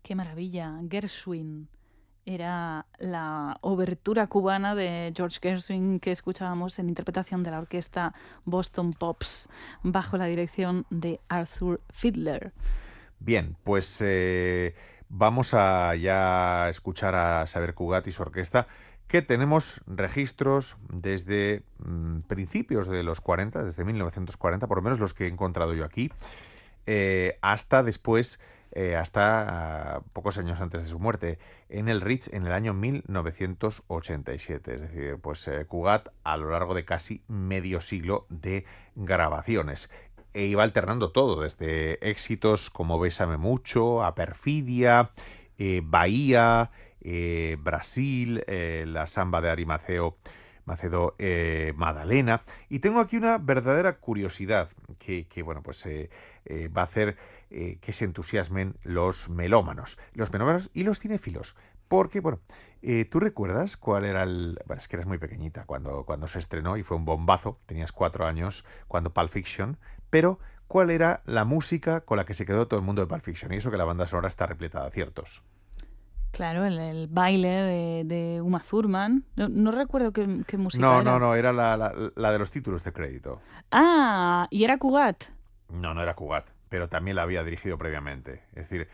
Qué maravilla, Gershwin. Era la obertura cubana de George Gershwin que escuchábamos en interpretación de la orquesta Boston Pops bajo la dirección de Arthur Fiedler. Bien, pues vamos a ya escuchar a Xavier Cugat y su orquesta, que tenemos registros desde principios de los 40, desde 1940, por lo menos los que he encontrado yo aquí, hasta después, hasta pocos años antes de su muerte, en el Ritz en el año 1987. Es decir, pues Cugat a lo largo de casi medio siglo de grabaciones. E iba alternando todo, desde éxitos como Bésame Mucho, a Perfidia, Bahía, Brasil, la samba de Ari Macedo, Madalena. Y tengo aquí una verdadera curiosidad bueno, pues va a hacer que se entusiasmen los melómanos y los cinéfilos. Porque, bueno, ¿tú recuerdas cuál era el...? Bueno, es que eras muy pequeñita cuando se estrenó y fue un bombazo. Tenías 4 años cuando Pulp Fiction. Pero, ¿cuál era la música con la que se quedó todo el mundo de Pulp Fiction? Y eso que la banda sonora está repleta de aciertos. Claro, el baile de Uma Thurman. No recuerdo qué música No, no, era. no, era la de los títulos de crédito. Ah, y era Cugat. No, no era Cugat, pero también la había dirigido previamente. Es decir,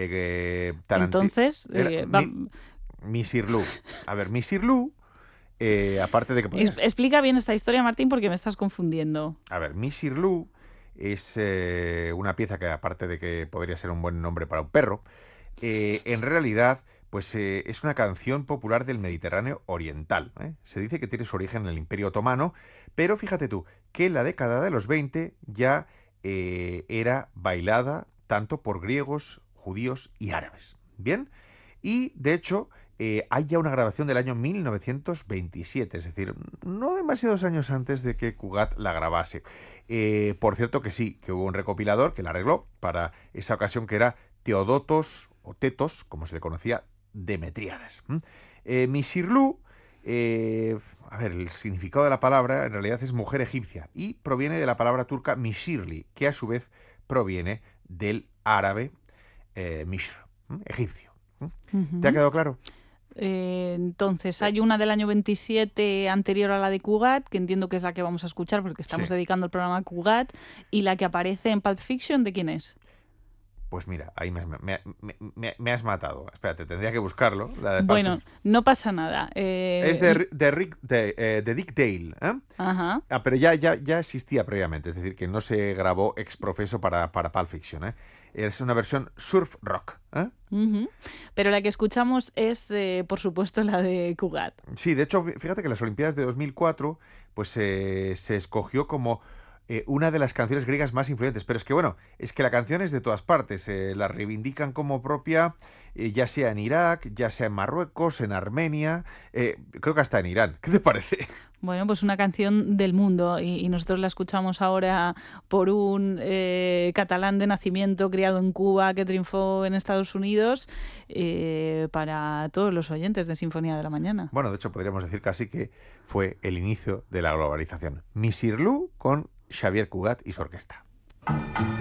Entonces, era Missy Lou. A ver, Missy Lou, aparte de que podías... explica bien esta historia, Martín, porque me estás confundiendo. A ver, Missy Lou es una pieza que, aparte de que podría ser un buen nombre para un perro, en realidad pues es una canción popular del Mediterráneo oriental. Se dice que tiene su origen en el Imperio Otomano, pero fíjate tú, que en la década de los 20 ya era bailada tanto por griegos, judíos y árabes. ¿Bien? Y, de hecho, hay ya una grabación del año 1927, es decir, no demasiados años antes de que Cugat la grabase. Por cierto que sí, que hubo un recopilador que la arregló para esa ocasión, que era Teodotos, o Tetos, como se le conocía, Demetríades. Misirlú, a ver, el significado de la palabra en realidad es mujer egipcia y proviene de la palabra turca Mishirli, que a su vez proviene del árabe Mishr, egipcio. ¿Te ha Ujú. quedado claro? Entonces, Eh, hay una del año 27 anterior a la de Cugat, que entiendo que es la que vamos a escuchar porque estamos sí. dedicando el programa a Cugat, y la que aparece en Pulp Fiction, ¿de quién es? Pues mira, ahí me has matado. Espérate, tendría que buscarlo. La de Pulp Bueno, Fiction. no pasa nada. Es de Dick Dale, ¿eh? Ajá. Pero ya existía previamente, es decir, que no se grabó ex profeso para Pulp Fiction, ¿eh? Es una versión surf rock, ¿eh? Ujú. Pero la que escuchamos es, por supuesto, la de Cugat. Sí, de hecho, fíjate que en las Olimpiadas de 2004 pues se escogió como una de las canciones griegas más influyentes. Pero es que, bueno, es que la canción es de todas partes. La reivindican como propia, ya sea en Irak, ya sea en Marruecos, en Armenia, creo que hasta en Irán. ¿Qué te parece? Bueno, pues una canción del mundo y nosotros la escuchamos ahora por un catalán de nacimiento criado en Cuba que triunfó en Estados Unidos para todos los oyentes de Sinfonía de la Mañana. Bueno, de hecho, podríamos decir casi que fue el inicio de la globalización. Misirlú con Xavier Cugat y su orquesta.